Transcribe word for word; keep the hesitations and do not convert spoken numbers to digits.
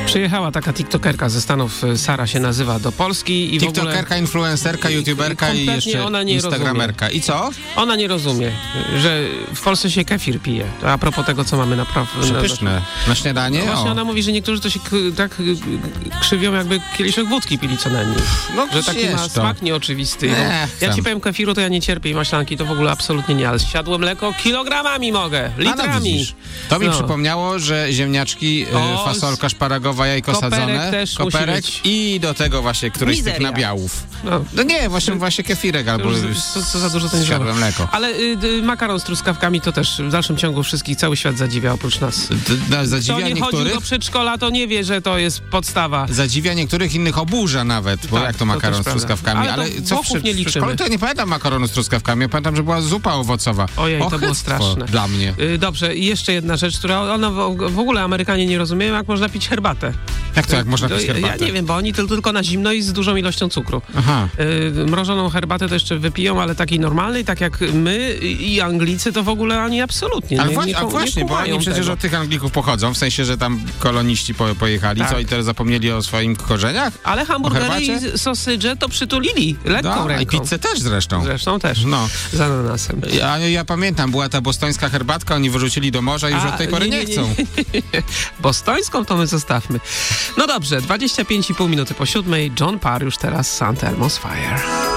Przyjechała taka tiktokerka ze Stanów, Sara się nazywa, do Polski i tiktokerka, w ogóle... influencerka, youtuberka i, i jeszcze ona nie instagramerka. rozumie. I co? Ona nie rozumie, że w Polsce się kefir pije. To a propos tego, co mamy na praw... Przepyszne. Na, na śniadanie? No właśnie o. ona mówi, że niektórzy to się k- tak y, krzywią, jakby kieliszek wódki pili co najmniej. No, że taki ma to. smak nieoczywisty. Nie, no. Ja tam. ci powiem, kefiru to ja nie cierpię i maślanki to w ogóle absolutnie nie, ale zsiadłe mleko kilogramami mogę, litrami. No, to mi no. przypomniało, że ziemniaczki, O, fasolka szparagowa, jajko koperek sadzone, też koperek musi być. i do tego właśnie któryś z tych Mizeria. nabiałów. No. No nie, właśnie, właśnie kefirek albo Co, co za dużo to nie zsiadłe mleko. Ale y, y, makaron z truskawkami to też w dalszym ciągu wszystkich, cały świat zadziwia oprócz nas. D- d- zadziwia Kto nie chodził niektórych, do przedszkola, to nie wie, że to jest podstawa. zadziwia niektórych, innych oburza nawet, bo Tak, jak to to makaron też z prawda. truskawkami. Ale to Ale co w, Włochów przy- nie w liczymy. szkole to ja nie pamiętam makaronu z truskawkami, ja pamiętam, że była zupa owocowa. Ojej, to było Ochytwo straszne. dla mnie. Y, dobrze, i jeszcze jedna rzecz, która ona w, w ogóle Amerykanie nie rozumieją, jak można pić herbatę. Jak to, jak można To pić herbatę? Ja nie wiem, bo oni to tylko na zimno i z dużą ilością cukru. Aha. Y, mrożoną herbatę to jeszcze wypiją, ale takiej normalnej, tak jak my i Anglicy, to w ogóle ani absolutnie Ale nie, właśnie, nie, a nie właśnie, bo kumają oni przecież tego. od tych Anglików pochodzą, w sensie, że tam koloniści po, pojechali, Tak. co i teraz zapomnieli o swoim korzeniach? Ale hamburgery herbacie? i sosydże to przytulili lekką No, i ręką. pizzę też zresztą. Zresztą też. No. Z ananasem. Ja, ja pamiętam, była ta bostońska herbatka, oni wyrzucili do morza i już A, od tej pory nie, chcą. Bostońską to my zostawmy. No dobrze, dwadzieścia pięć i pół minuty po siódmej. John Parr już teraz St. Elmo's Fire.